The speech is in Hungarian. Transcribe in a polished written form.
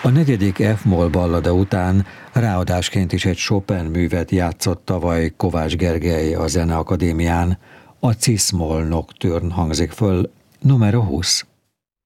A negyedik F-moll ballada után ráadásként is egy Chopin művet játszott tavaly Kovács Gergely a Zeneakadémián, a Cis-moll Nocturne hangzik föl, numero 20.